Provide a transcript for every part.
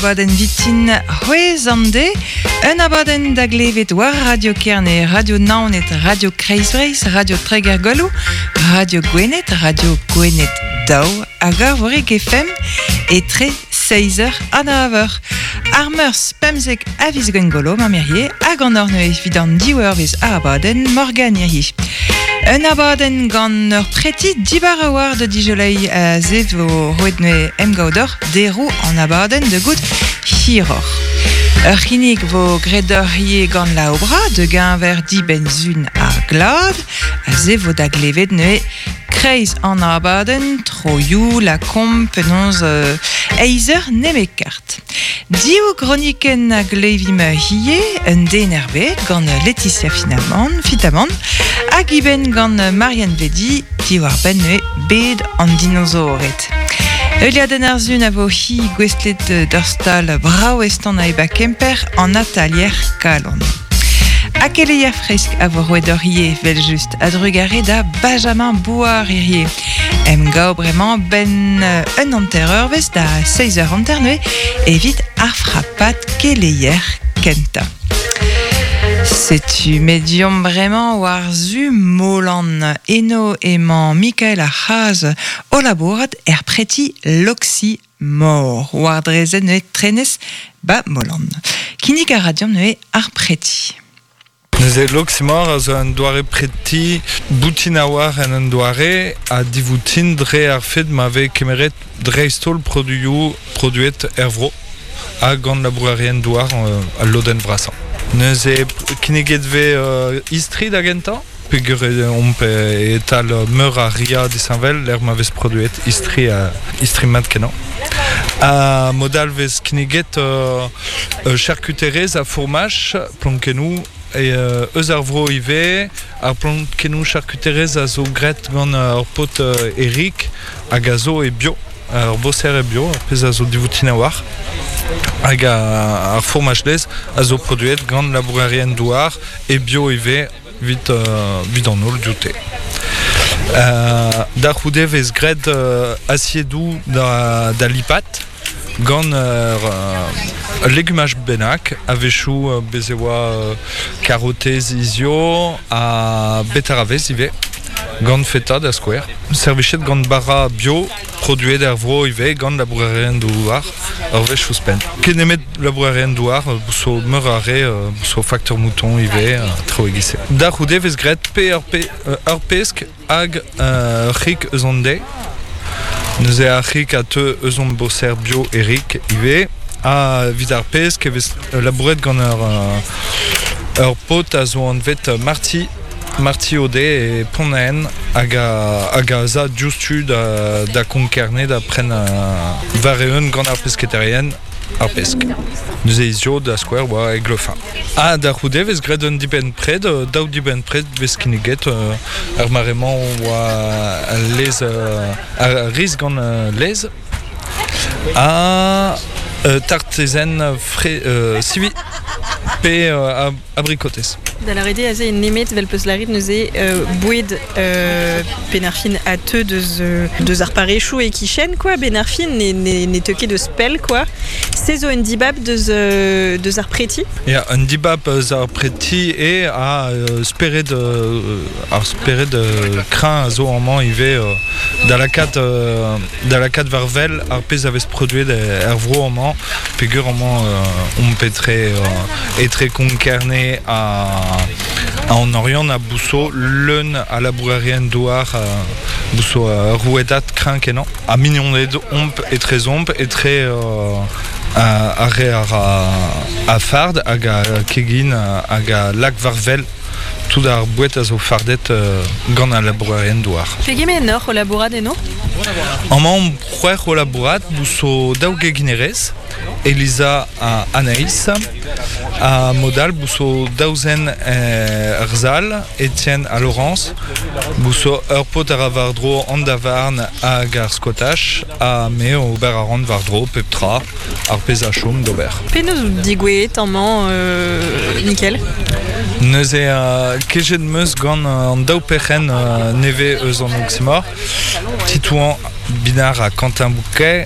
Baden vitin hoezande, un abaden da glevet war Radio Kerne, Radio Naonet, Radio Kreisbreis, Radio Tregergolou, Radio Gwenet Dau, agar vorig FM, et tre 16h à 9h. Armeurs pemzek avis gengolo mamirier, hag an orne evidant diwer vez a abaden morgan iri. Un abaden gant ur preti dibar a war de dijolei a zev o roedne emgaudor derou an abaden de gout hiror. Ur kinig vo gredorrie gant la obra de gain ver di benzun a glad a zev o da glevet ne kreiz an abaden troioù la komp penonz eizer nemekart. Diou groniken a gleivim hie un denerbet gant Laetitia Fitamant hag iben gant Marianne Vedi diwar ben ne bed an dinosaoret. Euliaden arzun a vo hi gwestlet d'urstal brao estan a eba kemper an atalier kalon. Akeleier fresk a vo roedorrie vel just adrugare da Benjamin Bouar-Irier. Em gao bremañ ben un antereur vez da 16h anterne evit ar frappat keleier kenta. Setu medium bremañ war zu molan eno emañ Michael a Haas o labourat preti loksi mor war drezen ne trenez ba molan. Kinik a radion ne ar preti. Neuze loximor a zo an doare preti boutin a war en an doare a divoutin dre ar fet ma ve kemeret dreistol produet ervro a gant labourarien douar a loden vrasan. Neuze kineget ve istri da genta pegur omp etal meur a ria disanvel l'er ma vez produet istri mat kenan. A modal vez kineget charcuterez a fromage plankenou eus ar vro ive ar plankenou charcuterez a zo gret gant ar pot Eric hag a zo e bio ar bosser e bio ar pez a zo divoutin a war hag ar fromage lez a zo produet gant labourarien douar e bio ive vit an ol dioute. Da c'houde vez gret asiedou da lipat gant legumaj benak a vechou bezeoa karotez izio a betaravez ive gant feta da skouer. Servichet gant bara bio produet er vro ive gant labourarien douar ar vechou spen. Ket nemet labourarien douar bousso meur a re bousso facteur mouton ive trao egise. Da c'houde vez gret ur pesk hag rik eus an deiz. Neuze a rik a te eus an bosser bio Eric ive a vid ar pesk evez labouret gant ur pot a zo an vet marti ode e ponaen hag a za justu da konkernet da pren vareun gant ar pesketerien ar pesk. Neuze izio da skouer boa eglofin. A da c'houde vez gret un diben pred, daou diben pred vez kineget ar maremañ oa lez ar riz gant lez a tartezen sivi pe abricotez. Da la rede a ze en nemet vel peus larit neuze boued penarfin a te deus ar parechou e kichen quoi benarfin ne teuke deus pel quoi. Se zo en dibab deus ar preti? Ya, un dibab eus ar preti e a speret kran a zo amman ive da la kat varvel ar pez avez produet er vro amman pegur amman etre konkerne a en orient a bousso leun a labourarien douar bousso rouedat kran kenan a mignoned omp etre zomp etre a re a fard hag a kegin hag a lak varvel tout ar bouet a zo fardet gant a labourarien douar. Pegeme nor o labourad eno? Amman c'hwer o labourat bousso daou geginerez Elisa a Anaïs a modal bousso daouzen Erzal Etienne a Laurence bousso ur pot a vardro an da varn hag ar skotach a me o ber a rand vardro peptra ar pez a chom d'ober. Penaos digouet amman Michael? Neuze kejet meus gant an daou pechen neve eus an oximor titouan binar a Quentin Bouquet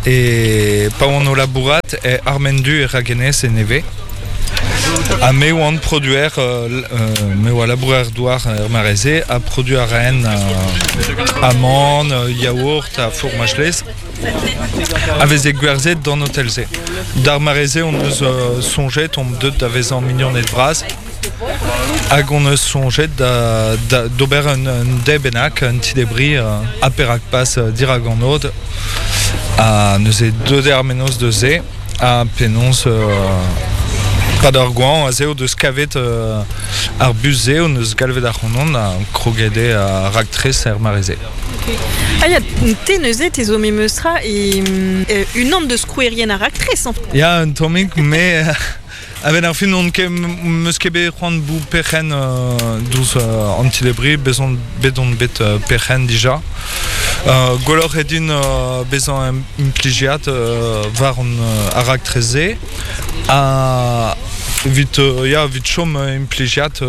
et Paono Laburat et Armendu et Ragenes et Neve. A Meuan produire Meua labourer douar Marezé a produit à Rennes amande, yaourt, à fromage avec des guerzet dans notre LZ. D'Armarezé on nous songeait tombe deux d'avez en millions de bras. Ag on nous songeait d'ober un débenac un petit débris à Perac passe d'Iraganode à nous est deux d'Armenos de Zé à Pénonce pas d'arguant, à zéo de scavet arbusé ou nous galvet d'arronon à crogédé à ractrice hermarisé. Ah, il y a une téneusée, tes hommes meustra et une onde de scrouérienne à ractrice. Il y a un tomique, mais avec un film on que muskebe prend bou pechen douze anti-débris, besoin bédon bête pechen déjà. Golor edin besoin impligiat var on à ractrice à vite chom impligiat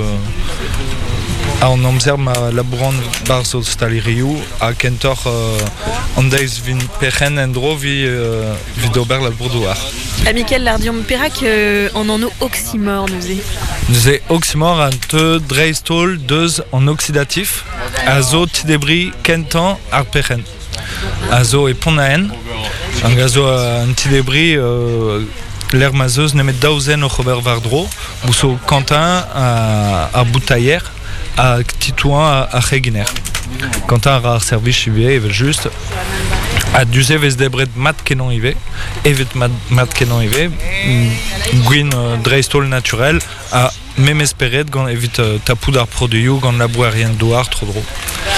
on observe labourant barzo staliriu à Kentor andais vin pechen endro vi dober la bourdoir. À Michael Lardium Perac en oxymore nous est oxymore un te dreistol deux en oxydatif azo ti débris kentan ar pechen azo et ponaen un gazo un ti débris l'air mazeuse ne met dauzen au Robert Vardro bousso Quentin à Boutaillère à Titouan à Reginer Quentin a service chez lui il juste à duze ves debret mat kenon ive evet mat kenon ive gwin dreistol naturel à même espéret gant evit tapou d'art produit gant la boirien douar trop drôle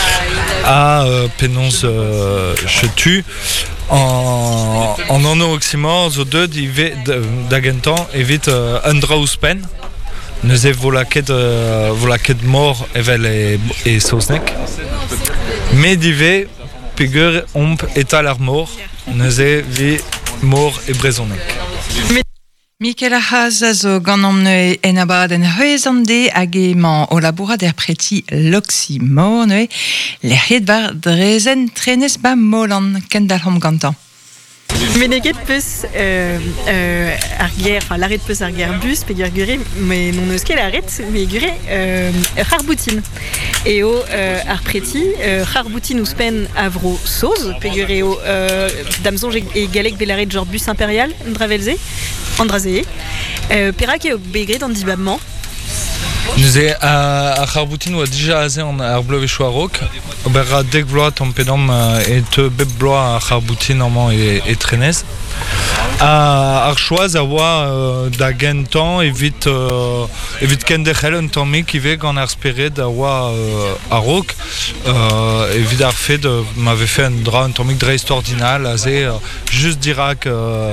à pénonce chetu en oxymore zo deux ive d'agentan evit undrauspen nous est volaket mort evel et sosnek mais dive Pigur omp eta l'armor, neuze vi mort et brezonek. Michael Haza zo ganomne en abaden heuezande agement au laboura der preti l'oxymore l'eriet var drezen trenes ba molan kendalhom gantan. Meneget peus arguer, enfin l'arrêt peus arguer bus, pegur gure, mais non eus ket l'arrêt, mais gure harboutine. Et au arpreti, harboutine ou spen avro sauce, pegur et au damzon et galek belarret genre bus impérial, dravelze, andrazé, perac et au begré dans dibabement. Nous est à Harboutine ou déjà azé en arbleu et choirok. Berra dek blois ton pédom et te beb blois à Harboutine normand et trenes. À Archoise avoir d'agentan évite kendechel un tomi qui veut qu'on a espéré d'avoir à Rock évite fait de m'avait fait un drap un tomique de extraordinaire azé juste d'Irak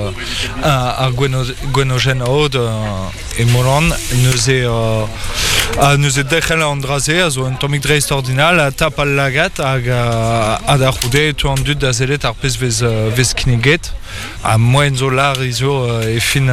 à Gwenogène Aude et Moran nous est dechel andrazé à un tomique de extraordinaire à tape à lagat à d'arroudé tout en dut d'azelet arpes vez kiniget à moyen zolar iso et fin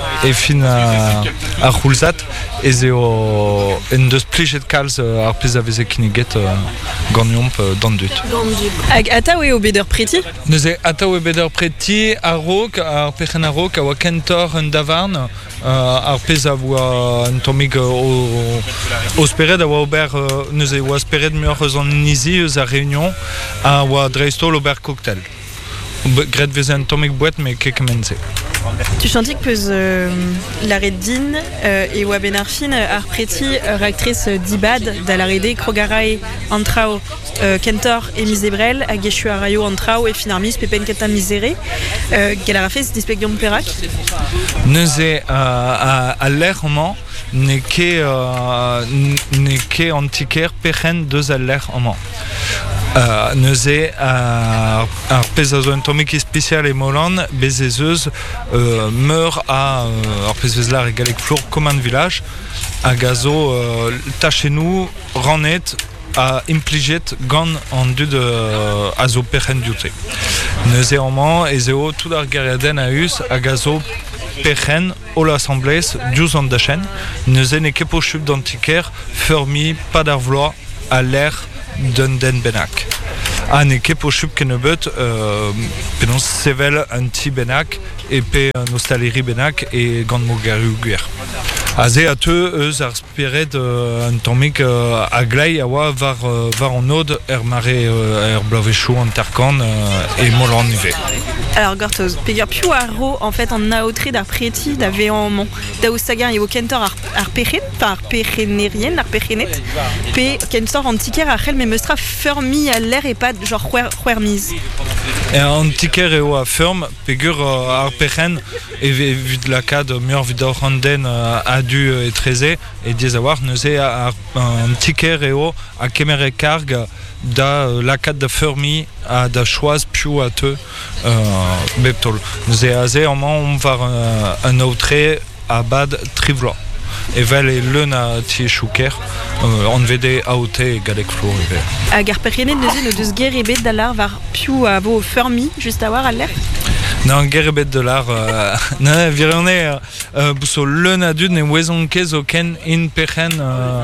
à Hulzat et zéo en de splichet calz arpes vez kiniget gagnomp dans dut. Atawe au beder preti. Nous est atawe beder preti à Rock à pechen à Rock à Kentor en Davarn arpes avoir un tomig au spéret d'avoir ober nous est au spéret de mieux en Nisi à Réunion à Dreistol ober cocktail. Gret vez un tomic boîte mais que commencer. Tu chantais que l'arrêt din et wa benarfin arpreti actrice d'Ibad d'alarede Krogarae Antrao Kentor et Misebrel à Geshu Arayo Antrao et Finarmis Pepen Kata Misere Galarafes Dispecgion Perac. Nous est à l'errement n'est qu'est antiquaire pechen deux à l'errement. Nous est à un tomique spécial et molan bézézeuse meurt à Arpezvezlar et Galec Flour comme un village à Gazo tachez-nous ranet à impliget gan en deux de azo pechen duté. Nous est en man et zéo tout l'argariaden à us à Gazo pechen au l'assemblée 12 ans de chaîne. Nous est n'est que pour chute d'antiquaire fermi pas d'arvlois à l'air d'un den benac. ne ket pochup ken ebeut penaos sevel un ti bennak e pe nostaleri bennak e gant mo garu guer. Aze a teu eus ar speret un tammig a glei a oa var an od mare blavechou an terkan e molan nive. Alors Gortoz, pegar piou a ro en fait en aotre d'ar preti da veanmont da oustagar e o kentor ar pechet, ar pechenerien, ar pechenet, pe kentor an tiker ar c'hel me meustra fermi a l'air e pas genre c'hwermiz. Et an tiker eo a ferm, pegur ar pechen e vid lakad mur vid ar randen adu e treze e diez a war neuze an tiker eo a kemer e karg da lakad da fermi a da choaz piou a te beptol. Neuze aze on var un autre a bad trivla. Evel e leun a ti chouker an vede aote galek flo eve. Hag ar pechenet neuze no deus ger ebet da lar var piou a vo fermi just a war al l'air. Non, ger ebet de lar virone bousso leun a dud ne wezon ket zo ken in pechen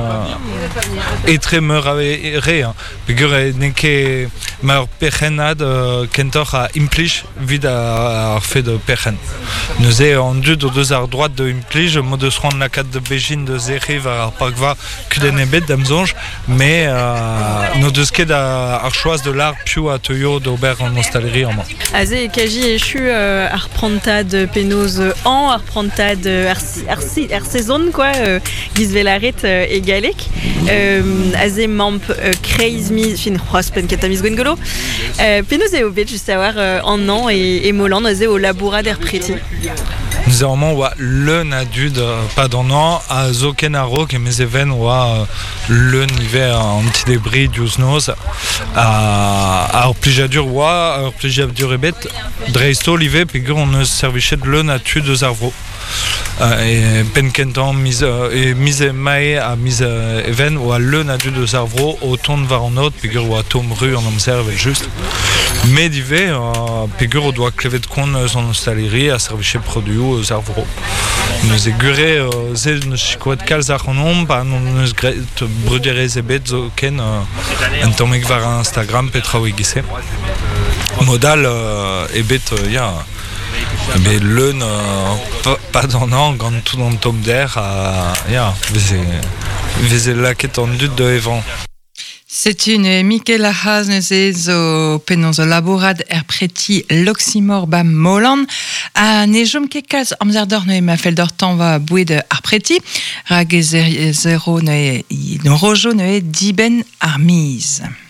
etre meur a re. Pegur ne ket mar pechenad kentor a implij vid ar fe de pechen. Neuze an dud o deus ar droat de implij mo deus ran lakad de bejin de zeri var ar pakva kuden ebet damzonj, mais no deus ket ar choaz de lar piou a teuio d'ober an nostaleri an man. Aze kaji echu ar prantad penoz an, ar prantad ar sezon quoi, gizvelaret e galek. Aze mamp kreizmi, fin c'hoazpen katamiz gwengolo. Penoz eo bet just a war an an e molan aze o labourad er preti. Nous avons oa leun a dud pas d'an an a zo ken a ro ket mez even oa leun iver an ti debri diouz noz ar plijadur oa ar plijadur ebet dreisto live pegur on eus servichet leun a tu deus ar vro. E penkentan miz mae a miz even oa leun a dud deus ar vro o ton var an od pegur oa tom ru an amservel just. Mais dive pegur o doa klevet kon eus an ostaleri a servichet produioù eus ar vro. Neus e gure ze neus chikoet kalz ar an om pa neus gret bruderez ebet zo ken un tammig var Instagram petra oe gise. Modal ebet ya be leun pas d'an an gant tout an tom der ya veze laket an dud de evan. C'est une Michaela Haasneze zo penon zo labourad er preti l'oxymor ba molan a ne jom ket kalz amzer d'or ne ma fel d'or tan va boued ar preti rag e zero ne rojo ne diben ar miz.